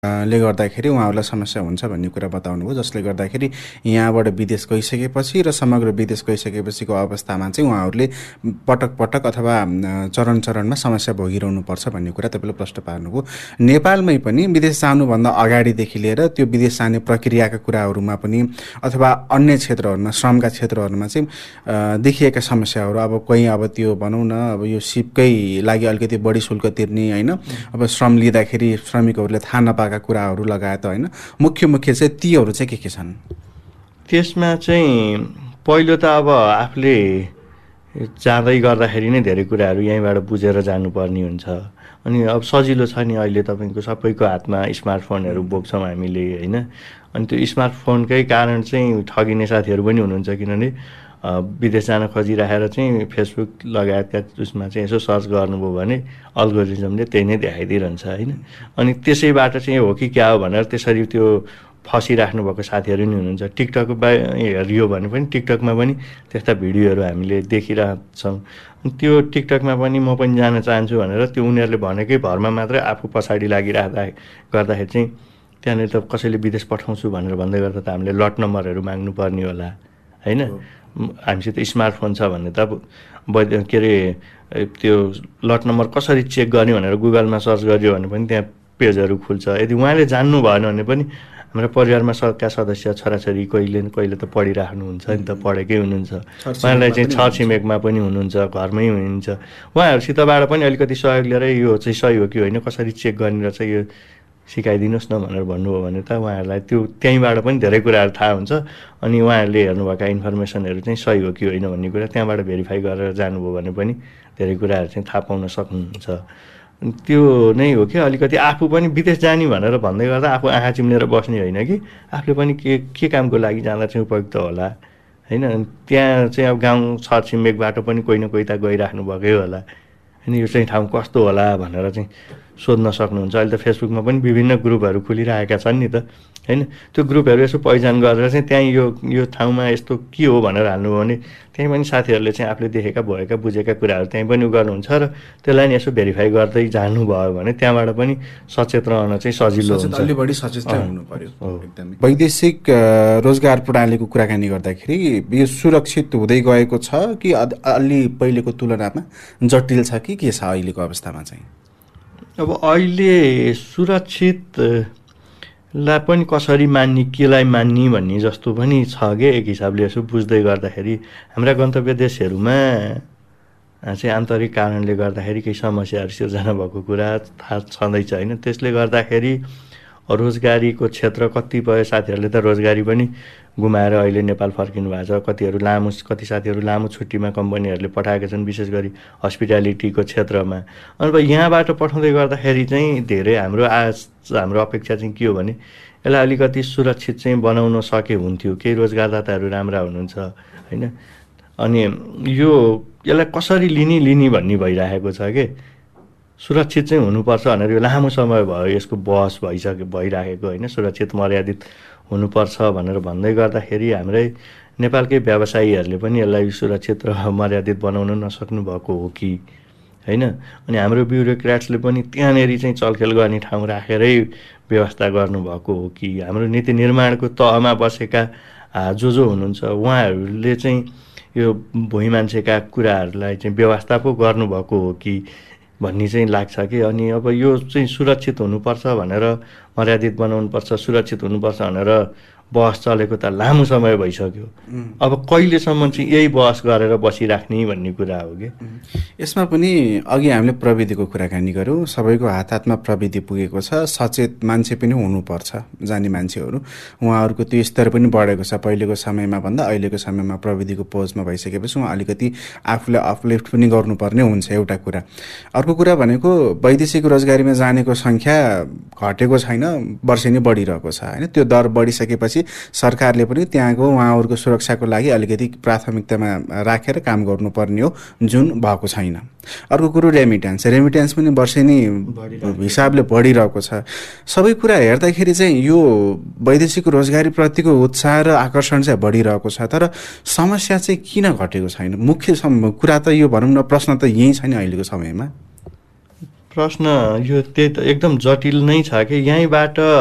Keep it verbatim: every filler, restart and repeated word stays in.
ले गर्दाखेरि उहाँहरूलाई समस्या हुन्छ भन्ने कुरा बताउनु भयो, जसले गर्दाखेरि यहाँबाट विदेश गइसकेपछि र समग्र विदेश गइसकेपछिको अवस्थामा चाहिँ उहाँहरूले पटक पटक अथवा चरण चरणमा समस्या भोगिरहनुपर्छ भन्ने कुरा तपाईँले प्रश्न पार्नुभयो। नेपालमै पनि विदेश जानुभन्दा अगाडिदेखि लिएर त्यो विदेश जाने प्रक्रियाका कुराहरूमा पनि अथवा अन्य क्षेत्रहरूमा श्रमका क्षेत्रहरूमा चाहिँ देखिएका समस्याहरू, अब कहीँ अब त्यो भनौँ न अब यो सिपकै लागि अलिकति बढी शुल्क तिर्ने होइन, अब श्रम लिँदाखेरि श्रमिकहरूले थाहा नपाएका कुराहरू लगायत होइन, मुख्य मुख्य चाहिँ तीहरू चाहिँ के के छन् त्यसमा? चाहिँ पहिलो त अब आफूले जाँदै गर्दाखेरि नै धेरै कुराहरू यहीँबाट बुझेर जानुपर्ने हुन्छ। अनि अब सजिलो छ नि, अहिले तपाईँको सबैको हातमा स्मार्टफोनहरू बोक्छौँ हामीले होइन। अनि त्यो स्मार्टफोनकै कारण चाहिँ ठगिने साथीहरू पनि हुनुहुन्छ, किनभने विदेश जान खोजिराखेर चाहिँ फेसबुक लगायतका उसमा चाहिँ यसो सर्च गर्नुभयो भने अल्गोरिजमले त्यही नै देखाइदिइरहन्छ होइन। अनि त्यसैबाट चाहिँ हो कि क्या हो भनेर त्यसरी त्यो फसिराख्नु भएको साथीहरू नि हुनुहुन्छ। टिकटकमा हेरियो भने पनि टिकटकमा पनि त्यस्ता भिडियोहरू हामीले देखिरहेछौँ। त्यो टिकटकमा पनि म पनि जान चाहन्छु भनेर त्यो उनीहरूले भनेकै भरमा मात्रै आफू पछाडि लागिराख्दा गर्दाखेरि चाहिँ त्यहाँनिर त कसैले विदेश पठाउँछु भनेर भन्दै गर्दा त हामीले लट नम्बरहरू माग्नुपर्ने होला होइन। हामीसित स्मार्टफोन छ भने त अब के अरे त्यो लट नम्बर कसरी चेक गर्ने भनेर गुगलमा सर्च गरियो भने पनि त्यहाँ पेजहरू खुल्छ। यदि उहाँले जान्नु भएन भने पनि हाम्रो परिवारमा सबका सदस्य छोराछोरी कहिले कहिले त पढिराख्नुहुन्छ नि त, पढेकै हुनुहुन्छ, उहाँलाई चाहिँ छर छिमेकमा पनि हुनुहुन्छ, घरमै हुनुहुन्छ, उहाँहरूसितबाट पनि अलिकति सहयोग लिएर यो चाहिँ सही हो कि होइन, कसरी चेक गर्ने रहेछ यो सिकाइदिनुहोस् न भनेर भन्नुभयो भने त उहाँहरूलाई त्यो त्यहीँबाट पनि धेरै कुराहरू थाहा हुन्छ। अनि उहाँहरूले हेर्नुभएका इन्फर्मेसनहरू चाहिँ सही हो कि होइन भन्ने कुरा त्यहाँबाट भेरिफाई गरेर जानुभयो भने पनि धेरै कुराहरू चाहिँ थाहा पाउन सक्नुहुन्छ। त्यो नै हो कि अलिकति आफू पनि विदेश जाने भनेर भन्दै गर्दा आफू आँखा चिम्लेर बस्ने होइन कि आफूले पनि के के कामको लागि जाँदा चाहिँ उपयुक्त होला होइन। त्यहाँ चाहिँ अब गाउँ छर छिमेकबाट पनि कोही न कोही त गइराख्नु भएकै होला, अनि यो चाहिँ ठाउँ कस्तो होला भनेर चाहिँ सोध्न सक्नुहुन्छ। अहिले त फेसबुकमा पनि विभिन्न ग्रुपहरू खुलिरहेका छन् नि त होइन। त्यो ग्रुपहरू यसो पहिचान गरेर चाहिँ त्यहीँ यो यो ठाउँमा यस्तो के हो भनेर हाल्नुभयो भने त्यहीँ पनि साथीहरूले चाहिँ आफूले देखेका भएका बुझेका कुराहरू त्यहीँ पनि गर्नुहुन्छ र त्यसलाई नि यसो भेरिफाई गर्दै जानुभयो भने त्यहाँबाट पनि सचेत रहन चाहिँ सजिलो हुन्छ। अलि बढी सचेत हुनु पर्यो एकदमै। वैदेशिक रोजगार प्रणालीको कुराकानी गर्दाखेरि यो सुरक्षित हुँदै गएको छ कि अलि पहिलेको तुलनामा जटिल छ कि के छ अहिलेको अवस्थामा चाहिँ? अब अहिले सुरक्षितलाई पनि कसरी मान्ने, केलाई मान्ने भन्ने जस्तो पनि छ कि एक हिसाबले यसो बुझ्दै गर्दाखेरि हाम्रा गन्तव्य देशहरूमा चाहिँ आन्तरिक कारणले गर्दाखेरि केही समस्याहरू सिर्जना भएको कुरा थाहा छँदैछ होइन। त्यसले गर्दाखेरि रोजगारीको क्षेत्र कतिपय साथीहरूले त रोजगारी पनि गुमाएर अहिले नेपाल फर्किनु भएको छ। कतिहरू लामो कति साथीहरू लामो छुट्टीमा कम्पनीहरूले पठाएका छन्, विशेष गरी हस्पिटालिटीको क्षेत्रमा। अब यहाँबाट पठाउँदै गर्दाखेरि चाहिँ धेरै हाम्रो आज हाम्रो अपेक्षा चाहिँ के हो भने यसलाई अलिकति सुरक्षित चाहिँ बनाउन सके हुन्थ्यो। केही रोजगारदाताहरू राम्रा हुनुहुन्छ होइन। अनि यो यसलाई कसरी लिने लिने भन्ने भइरहेको छ कि सुरक्षित चाहिँ हुनुपर्छ भनेर यो लामो समय भयो यसको बहस भइसक्यो भइरहेको होइन। सुरक्षित मर्यादित हुनुपर्छ भनेर भन्दै गर्दाखेरि हाम्रै नेपालकै व्यवसायीहरूले पनि यसलाई सुरक्षित र मर्यादित बनाउन नसक्नु भएको हो कि होइन। अनि हाम्रो ब्युरोक्राट्सले पनि त्यहाँनिर चाहिँ चलखेल गर्ने ठाउँ राखेरै व्यवस्था गर्नुभएको हो कि हाम्रो नीति निर्माणको तहमा बसेका जो जो हुनुहुन्छ उहाँहरूले चाहिँ यो भुइँ मान्छेका कुराहरूलाई चाहिँ व्यवस्था पो गर्नुभएको हो कि भन्ने चाहिँ लाग्छ कि। अनि अब यो चाहिँ सुरक्षित हुनुपर्छ भनेर मर्यादित बनाउनुपर्छ, सुरक्षित हुनुपर्छ भनेर बहस चलेको त लामो समय भइसक्यो। अब कहिलेसम्म चाहिँ यही बहस गरेर बसिराख्ने भन्ने कुरा हो कि। यसमा पनि अघि हामीले प्रविधिको कुराकानी गऱ्यौँ, सबैको हात हातमा प्रविधि पुगेको छ, सचेत मान्छे पनि हुनुपर्छ जाने मान्छेहरू, उहाँहरूको त्यो स्तर पनि बढेको छ पहिलेको समयमा भन्दा अहिलेको समयमा। प्रविधिको पोजमा भइसकेपछि उहाँ अलिकति आफूलाई अपलिफ्ट पनि गर्नुपर्ने हुन्छ एउटा कुरा। अर्को कुरा भनेको वैदेशिक रोजगारीमा जानेको सङ्ख्या घटेको छैन, वर्षै नै बढिरहेको छ होइन। त्यो दर बढिसकेपछि सरकारले पनि त्यहाँको उहाँहरूको सुरक्षाको लागि अलिकति प्राथमिकतामा राखेर काम गर्नुपर्ने हो, जुन भएको छैन। अर्को कुरो रेमिट्यान्स, रेमिट्यान्स पनि वर्षै नै हिसाबले बढिरहेको छ। सबै कुरा हेर्दाखेरि चाहिँ यो वैदेशिक रोजगारीप्रतिको उत्साह र आकर्षण चाहिँ बढिरहेको छ, तर समस्या चाहिँ किन घटेको छैन? मुख्य कुरा त यो भनौँ न, प्रश्न त यही छ नि अहिलेको समयमा। प्रश्न यो त्यही त एकदम जटिल नै छ कि यहीँबाट